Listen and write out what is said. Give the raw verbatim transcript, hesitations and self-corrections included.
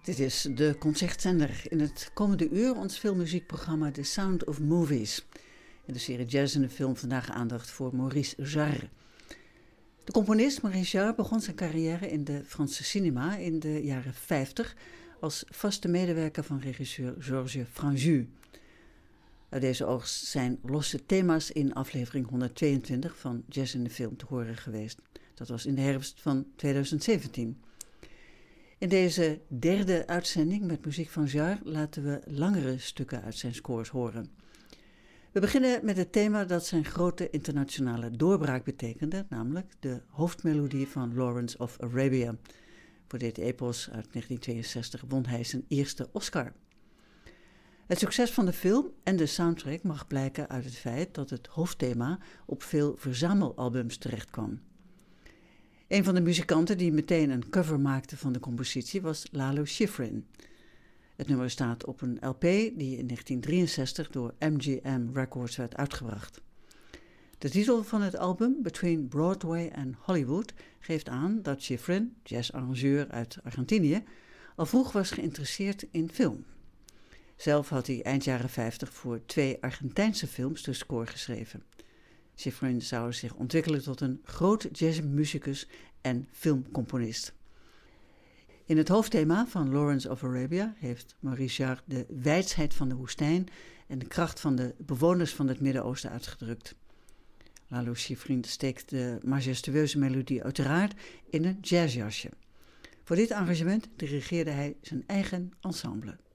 Dit is de Concertzender. In het komende uur ons filmmuziekprogramma The Sound of Movies. In de serie Jazz in de Film vandaag aandacht voor Maurice Jarre. De componist Maurice Jarre begon zijn carrière in de Franse cinema in de jaren vijftig als vaste medewerker van regisseur Georges Franju. Uit deze oogst zijn losse thema's in aflevering honderdtweeëntwintig van Jazz in de Film te horen geweest. Dat was in de herfst van tweeduizend zeventien. In deze derde uitzending met muziek van Jarre laten we langere stukken uit zijn scores horen. We beginnen met het thema dat zijn grote internationale doorbraak betekende, namelijk de hoofdmelodie van Lawrence of Arabia. Voor dit epos uit negentien tweeënzestig won hij zijn eerste Oscar. Het succes van de film en de soundtrack mag blijken uit het feit dat het hoofdthema op veel verzamelalbums terechtkwam. Een van de muzikanten die meteen een cover maakte van de compositie was Lalo Schifrin. Het nummer staat op een L P die in negentien drieënzestig door M G M Records werd uitgebracht. De titel van het album, Between Broadway and Hollywood, geeft aan dat Schifrin, jazzarrangeur uit Argentinië, al vroeg was geïnteresseerd in film. Zelf had hij eind jaren vijftig voor twee Argentijnse films de score geschreven. Schifrin zou zich ontwikkelen tot een groot jazzmuzikus en filmcomponist. In het hoofdthema van Lawrence of Arabia heeft Maurice Jarre de weidsheid van de woestijn en de kracht van de bewoners van het Midden-Oosten uitgedrukt. Lalo Schifrin steekt de majestueuze melodie uiteraard in een jazzjasje. Voor dit arrangement dirigeerde hij zijn eigen ensemble.